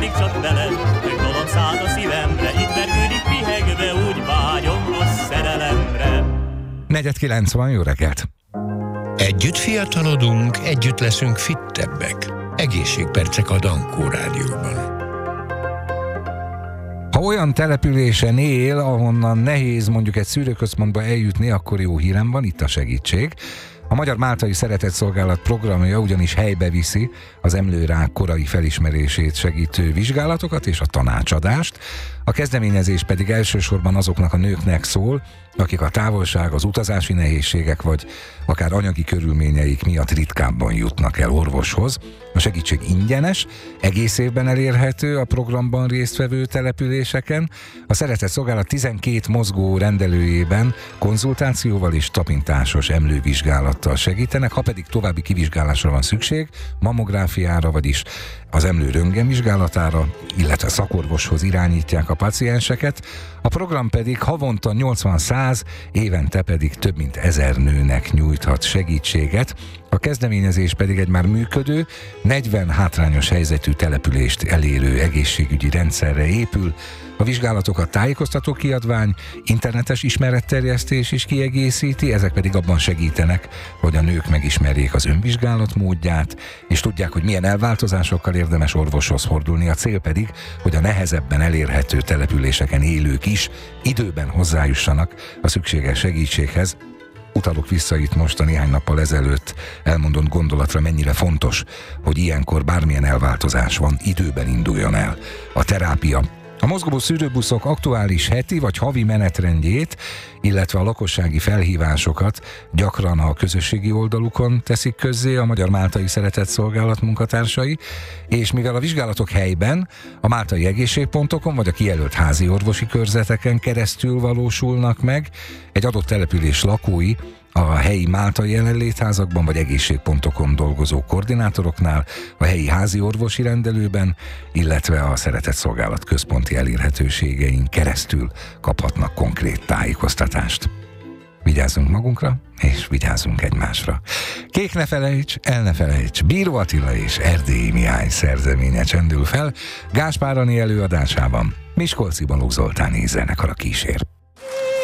addig csak veled, megdolom száll a szívemre, itt vergődik pihegve, úgy vágyom a szerelemre. 4:09 van, jó reggelt! Együtt fiatalodunk, együtt leszünk fittebbek. Egészségpercek a Dankó Rádióban. Ha olyan településen él, ahonnan nehéz mondjuk egy szűrőközpontba eljutni, akkor jó hírem van, itt a segítség. A Magyar Máltai Szeretetszolgálat programja ugyanis helybe viszi az emlőrák korai felismerését segítő vizsgálatokat és a tanácsadást. A kezdeményezés pedig elsősorban azoknak a nőknek szól, akik a távolság, az utazási nehézségek vagy akár anyagi körülményeik miatt ritkábban jutnak el orvoshoz. A segítség ingyenes, egész évben elérhető a programban résztvevő településeken. A Szeretetszolgálat 12 mozgó rendelőjében konzultációval és tapintásos emlővizsgálattal segítenek, ha pedig további kivizsgálásra van szükség, mammográfiára, vagyis az emlő röntgenvizsgálatára, illetve szakorvoshoz irányítják a pacienseket. A program pedig havonta 80-100, évente pedig több mint 1000 nőnek nyújthat segítséget. A kezdeményezés pedig egy már működő, 40 hátrányos helyzetű települést elérő egészségügyi rendszerre épül. A vizsgálatokat tájékoztató kiadvány, internetes ismeretterjesztés is kiegészíti, ezek pedig abban segítenek, hogy a nők megismerjék az önvizsgálat módját, és tudják, hogy milyen elváltozásokkal érdemes orvoshoz fordulni. A cél pedig, hogy a nehezebben elérhető településeken élők is időben hozzájussanak a szükséges segítséghez. Utalok vissza itt most a néhány nappal ezelőtt elmondott gondolatra, mennyire fontos, hogy ilyenkor bármilyen elváltozás van, időben induljon el a terápia. A mozgó szűrőbuszok aktuális heti vagy havi menetrendjét, illetve a lakossági felhívásokat gyakran a közösségi oldalukon teszik közzé a Magyar Máltai Szeretetszolgálat munkatársai, és mivel a vizsgálatok helyben, a máltai egészségpontokon vagy a kijelölt házi orvosi körzeteken keresztül valósulnak meg, egy adott település lakói a helyi máltai jelenlétházakban vagy egészségpontokon dolgozó koordinátoroknál, a helyi házi orvosi rendelőben, illetve a Szeretetszolgálat központi elérhetőségein keresztül kaphatnak konkrét tájékoztatást. Vigyázzunk magunkra, és vigyázzunk egymásra. Kék ne felejts, el ne felejts, Bíró Attila és Erdélyi Mihály szerzeménye csendül fel Gáspár Ani előadásában. Miskolci Balogh Zoltáni zenekar a kísér.